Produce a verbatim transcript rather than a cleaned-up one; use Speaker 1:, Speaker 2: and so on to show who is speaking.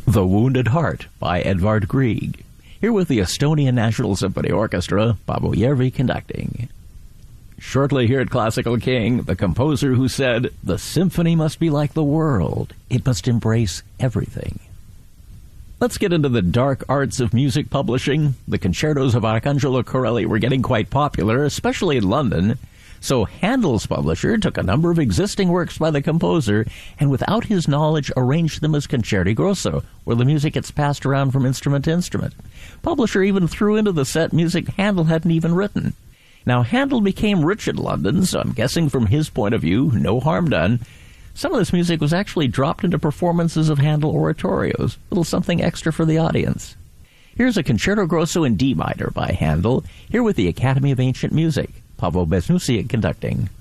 Speaker 1: The Wounded Heart by Edvard Grieg. Here with the Estonian National Symphony Orchestra, Paavo Järvi conducting. Shortly here at Classical King, the composer who said, "The symphony must be like the world. It must embrace everything." Let's get into the dark arts of music publishing. The concertos of Arcangelo Corelli were getting quite popular, especially in London. So Handel's publisher took a number of existing works by the composer and without his knowledge arranged them as concerti grosso, where the music gets passed around from instrument to instrument. Publisher even threw into the set music Handel hadn't even written. Now Handel became rich in London, so I'm guessing from his point of view, no harm done. Some of this music was actually dropped into performances of Handel oratorios, a little something extra for the audience. Here's a concerto grosso in D minor by Handel, here with the Academy of Ancient Music. Paavo Besnousiak conducting.